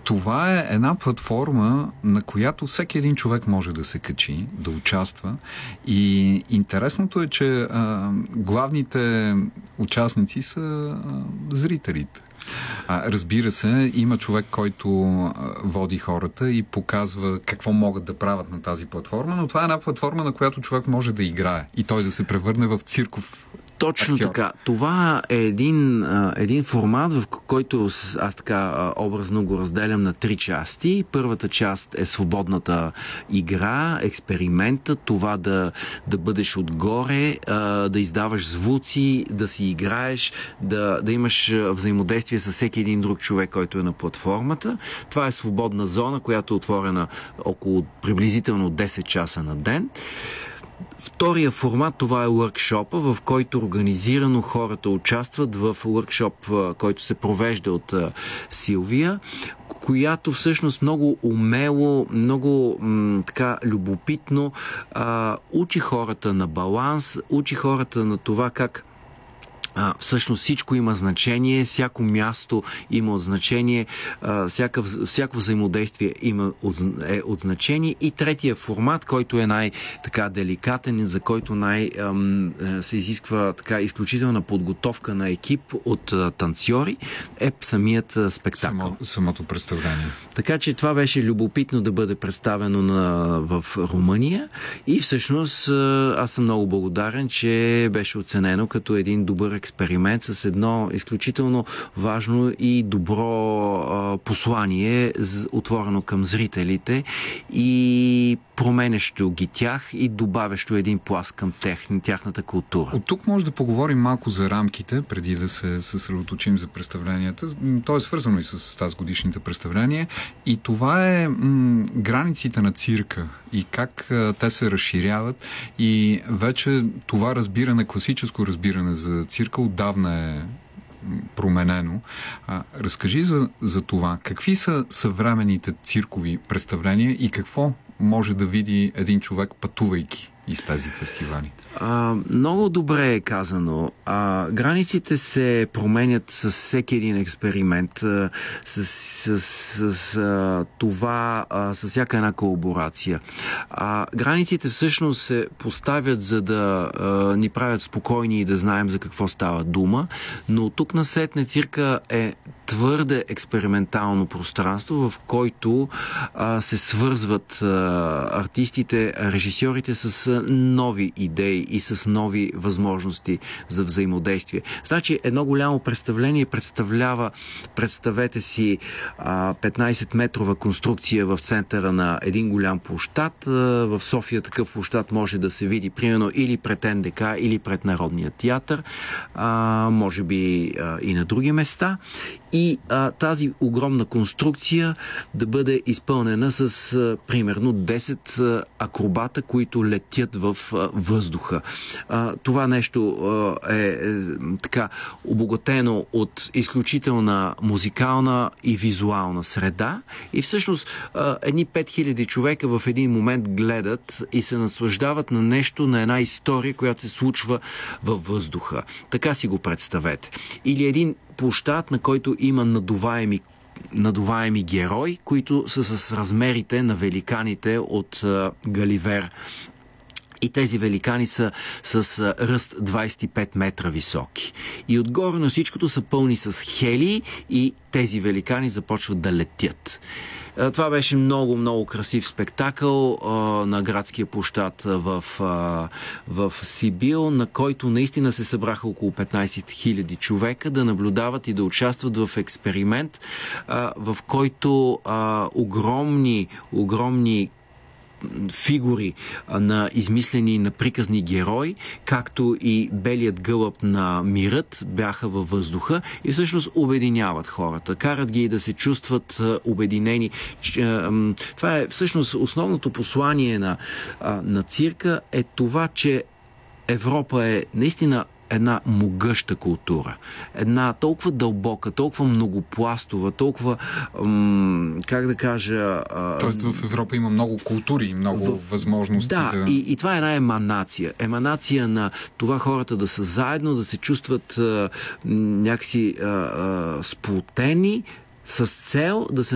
Това е една платформа, на която всеки един човек може да се качи, да участва. И интересното е, че главните участници са зрителите. Разбира се, има човек, който води хората и показва какво могат да правят на тази платформа, но това е една платформа, на която човек може да играе и той да се превърне в цирков. Точно актьор. така. Това е един формат, в който аз така образно го разделям на 3 части. Първата част е свободната игра, експеримента, това да бъдеш отгоре, да издаваш звуци, да си играеш, да имаш взаимодействие с всеки един друг човек, който е на платформата. Това е свободна зона, която е отворена около приблизително 10 часа на ден. Втория формат, това е workshop-а, в който организирано хората участват в workshop, който се провежда от Силвия, която всъщност много умело, много така любопитно учи хората на баланс, учи хората на това как всъщност всичко има значение, всяко място има значение, всяко взаимодействие е от значение. И третия формат, който е най-така деликатен, за който се изисква така изключителна подготовка на екип от танцори, е самият спектакъл. Самото представление. Така че това беше любопитно да бъде представено в Румъния и всъщност аз съм много благодарен, че беше оценено като един добър експеримент с едно изключително важно и добро послание, отворено към зрителите и променящо ги тях и добавящо един пласт към тяхната култура. От тук може да поговорим малко за рамките, преди да се съсредоточим за представленията. То е свързано и с тази годишните представления. И това е границите на цирка и как те се разширяват. И вече това разбиране, класическо разбиране за цирка отдавна е променено. Разкажи за това. Какви са съвременните циркови представления и какво може да види един човек, пътувайки из тези фестивали? Много добре е казано. Границите се променят с всеки един експеримент, с всяка една колаборация. Границите всъщност се поставят, за да ни правят спокойни и да знаем за какво става дума, но тук насетне цирка е твърде експериментално пространство, в който се свързват артистите, режисьорите с нови идеи и с нови възможности за взаимодействие. Значи едно голямо представление представете си 15-метрова конструкция в центъра на един голям площад. В София такъв площад може да се види примерно или пред НДК, или пред Народния театър, може би и на други места. И тази огромна конструкция да бъде изпълнена с примерно 10 акробата, които летят в въздуха. Това нещо е така обогатено от изключителна музикална и визуална среда и всъщност едни 5000 човека в един момент гледат и се наслаждават на нещо, на една история, която се случва във въздуха. Така си го представете. Или един площад, на който има надуваеми герои, които са с размерите на великаните от Галивер. И тези великани са с ръст 25 метра високи. И отгоре на всичкото са пълни с хелии и тези великани започват да летят. Това беше много, много красив спектакъл на градския площад в Сибил, на който наистина се събраха около 15 000 човека да наблюдават и да участват в експеримент, в който огромни фигури на измислени, на приказни герои, както и белият гълъб на мирът бяха във въздуха и всъщност обединяват хората. Карат ги да се чувстват обединени. Това е всъщност основното послание на цирка е това, че Европа е наистина една могъща култура. Една толкова дълбока, толкова многопластова, толкова как да кажа... Тоест в Европа има много култури, много възможности. Да, и това е една еманация. Еманация на това хората да са заедно, да се чувстват някакси сплотени с цел да се